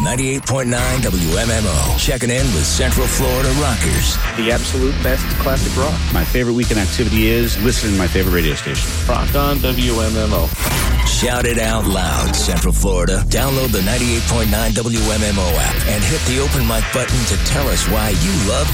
98.9 WMMO. Checking in with Central Florida rockers. The absolute best classic rock. My favorite weekend activity is listening to my favorite radio station. Rock on WMMO. Shout it out loud, Central Florida. Download the 98.9 WMMO app and hit the open mic button to tell us why you love